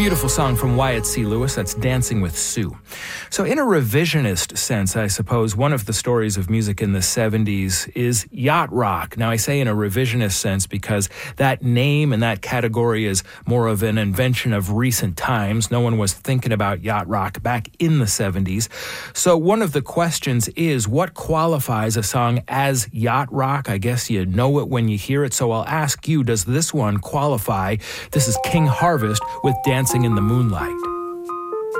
Beautiful song from Wyatt C. Lewis. That's Dancing with Sue. So in a revisionist sense, I suppose, one of the stories of music in the 70s is yacht rock. Now, I say in a revisionist sense because that name and that category is more of an invention of recent times. No one was thinking about yacht rock back in the 70s. So one of the questions is, what qualifies a song as yacht rock? I guess you know it when you hear it. So I'll ask you, does this one qualify? This is King Harvest with Dancing in the Moonlight.